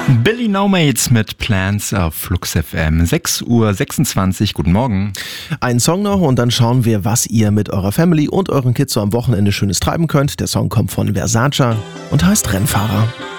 Billy No Mates mit Plans auf Flux FM. 6:26 Uhr. Guten Morgen. Ein Song noch und dann schauen wir, was ihr mit eurer Family und euren Kids so am Wochenende Schönes treiben könnt. Der Song kommt von Versace und heißt Rennfahrer.